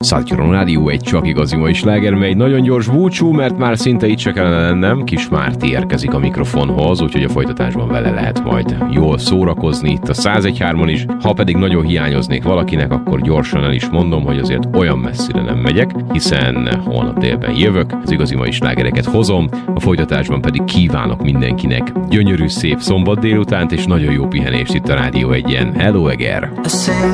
Szattyron Rádió egy csak igazi mai sláger, mely nagyon gyors búcsú, mert már szinte itt se kellene lennem. Kis Márti érkezik a mikrofonhoz, úgyhogy a folytatásban vele lehet majd jól szórakozni itt a 101.3-on is. Ha pedig nagyon hiányoznék valakinek, akkor gyorsan el is mondom, hogy azért olyan messzire nem megyek, hiszen holnap délben jövök, az igazi mai slágereket hozom, a folytatásban pedig kívánok mindenkinek gyönyörű, szép szombat délutánt és nagyon jó pihenést itt a Rádió egyen. Hello, Eger!